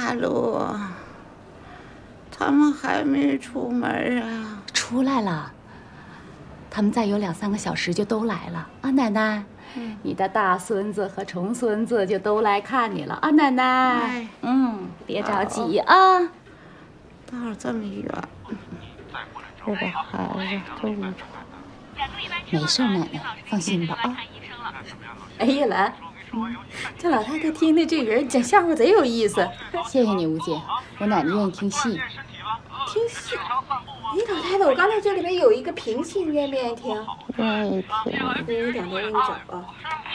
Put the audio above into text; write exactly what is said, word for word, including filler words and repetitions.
大陆，他们还没出门啊？ 出来了，他们再有两三个小时就都来了。啊，奶奶，嗯、你的大孙子和重孙子就都来看你了。啊，奶奶，哎、嗯，别着急啊。 道这么远，这个孩子都无常。 没事，奶奶放心吧啊。哎，叶兰。嗯，这老太太听的这人讲笑话贼有意思，谢谢你吴姐，我奶奶愿意听戏。 听戏？哎，老太太，我刚才这里边有一个评戏，你愿不愿意听？ 愿意听。 那你等着，我给你找啊。